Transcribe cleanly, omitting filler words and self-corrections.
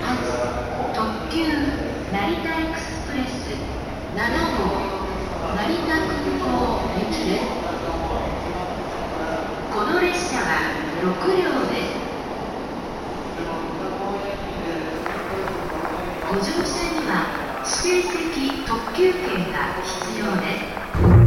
特急成田エクスプレス7号成田空港行きです。この列車は6両です。ご乗車には指定席特急券が必要です。